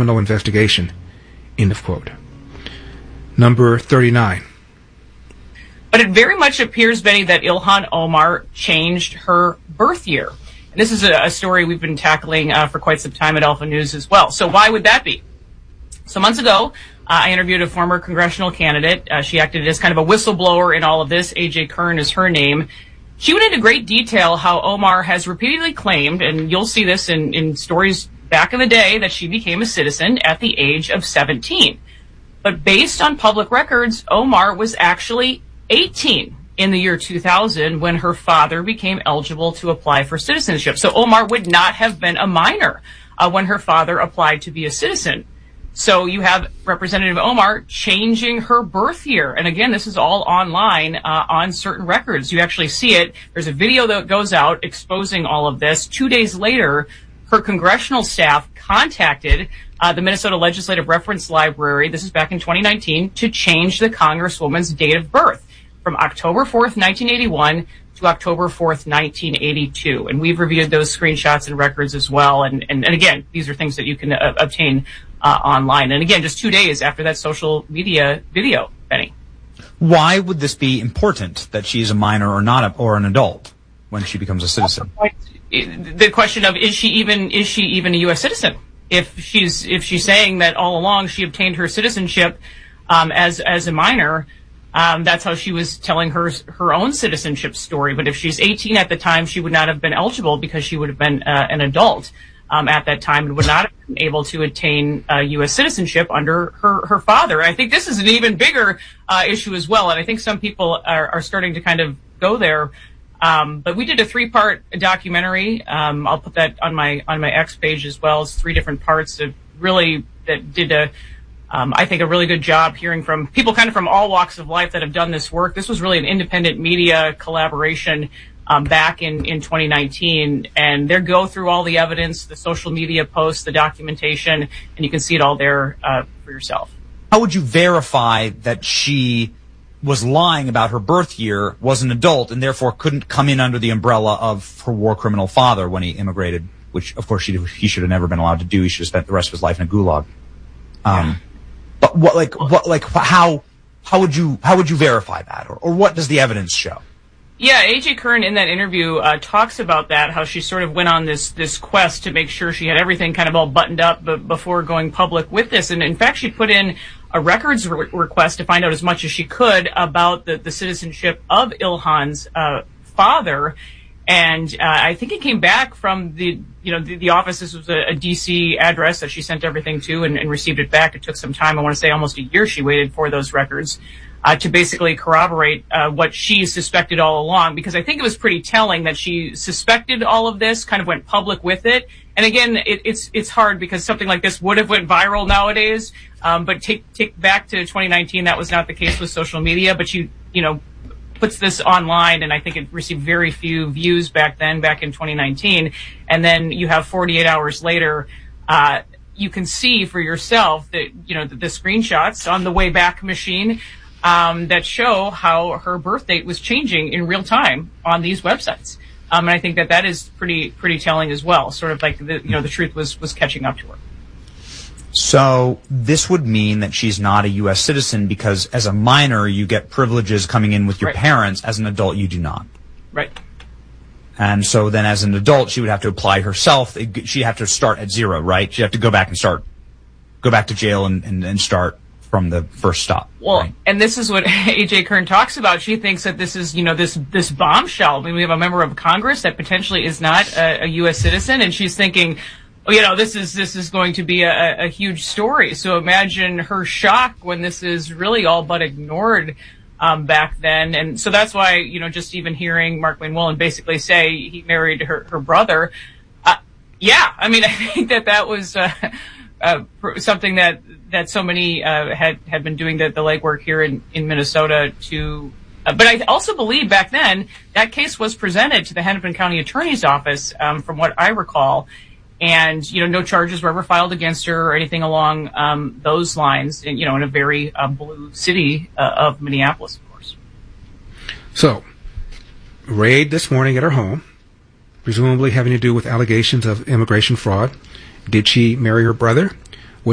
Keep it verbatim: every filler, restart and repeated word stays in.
criminal investigation, end of quote. Number thirty-nine. But it very much appears, Benny, that Ilhan Omar changed her birth year. And this is a, a story we've been tackling uh, for quite some time at Alpha News as well. So why would that be? So months ago, uh, I interviewed a former congressional candidate. Uh, she acted as kind of a whistleblower in all of this. A J Kern is her name. She went into great detail how Omar has repeatedly claimed, and you'll see this in, in stories back in the day, that she became a citizen at the age of seventeen. But based on public records, Omar was actually eighteen in the year two thousand when her father became eligible to apply for citizenship. So Omar would not have been a minor uh, when her father applied to be a citizen. So you have Representative Omar changing her birth year. And again, this is all online uh, on certain records. You actually see it. There's a video that goes out exposing all of this. Two days later, her congressional staff contacted uh, the Minnesota Legislative Reference Library, this is back in twenty nineteen, to change the Congresswoman's date of birth from October fourth, nineteen eighty-one to October fourth, nineteen eighty-two. And we've reviewed those screenshots and records as well. And, and, and again, these are things that you can uh, obtain uh, online. And again, just two days after that social media video, Benny. Why would this be important, that she's a minor or not, a, or an adult when she becomes a citizen? The question of, is she even, is she even a U S citizen? If she's, if she's saying that all along she obtained her citizenship, um, as, as a minor, Um, that's how she was telling her her own citizenship story. But if she's eighteen at the time, she would not have been eligible because she would have been uh, an adult um, at that time and would not have been able to attain uh, U S citizenship under her, her father. I think this is an even bigger uh, issue as well, and I think some people are, are starting to kind of go there. Um, but we did a three-part documentary. Um, I'll put that on my on my X page as well. It's three different parts of really that did a Um, I think a really good job hearing from people kind of from all walks of life that have done this work. This was really an independent media collaboration um, back in, in twenty nineteen, and they go through all the evidence, the social media posts, the documentation, and you can see it all there uh, for yourself. How would you verify that she was lying about her birth year, was an adult, and therefore couldn't come in under the umbrella of her war criminal father when he immigrated, which, of course, she, he should have never been allowed to do. He should have spent the rest of his life in a gulag. Um, yeah. But what, like, what, like, how, how would you, how would you verify that, or, or what does the evidence show? Yeah, A J Kern in that interview uh, talks about that, how she sort of went on this this quest to make sure she had everything kind of all buttoned up b- before going public with this. And in fact, she put in a records re- request to find out as much as she could about the, the citizenship of Ilhan's uh, father. And uh, I think it came back from the, you know, the, the office. This was a, a D C address that she sent everything to and, and received it back. It took some time. I want to say almost a year she waited for those records uh, to basically corroborate uh, what she suspected all along. Because I think it was pretty telling that she suspected all of this, kind of went public with it. And again, it, it's it's hard because something like this would have went viral nowadays. Um, but take take back to twenty nineteen, that was not the case with social media. But you you know. puts this online, and I think it received very few views back then, back in twenty nineteen. And then you have forty-eight hours later, uh, you can see for yourself that, you know, the, the screenshots on the Wayback Machine um, that show how her birth date was changing in real time on these websites. Um, and I think that that is pretty pretty telling as well. Sort of like the, you know, the truth was was catching up to her. So this would mean that she's not a U S citizen because as a minor, you get privileges coming in with your right. parents. As an adult, you do not. Right. And so then as an adult, she would have to apply herself. She'd have to start at zero, right? She'd have to go back and start, go back to jail and, and, and start from the first stop. Well, right? And this is what A J Kern talks about. She thinks that this is, you know, this, this bombshell. I mean, we have a member of Congress that potentially is not a, a U S citizen, and she's thinking, you know, this is this is going to be a, a huge story. So imagine her shock when this is really all but ignored um, back then. And so that's why, you know, just even hearing Mark Wayne Wolin basically say he married her, her brother. Uh, yeah, I mean, I think that that was uh, uh, something that that so many uh, had had been doing the, the legwork here in, in Minnesota to. Uh, but I also believe back then that case was presented to the Hennepin County Attorney's Office, um, from what I recall. And, you know, no charges were ever filed against her or anything along um, those lines, you know, in a very uh, blue city uh, of Minneapolis, of course. So, raid this morning at her home, presumably having to do with allegations of immigration fraud. Did she marry her brother?